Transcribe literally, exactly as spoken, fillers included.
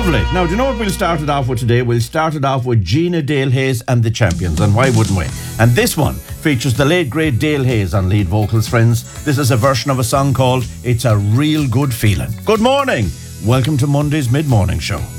Lovely. Now, do you know what we'll start it off with today? We'll start it off with Gina Dale Hayes and the Champions, and why wouldn't we? And this one features the late, great Dale Hayes on lead vocals, friends. This is a version of a song called It's a Real Good Feeling. Good morning. Welcome to Monday's Mid-Morning Show.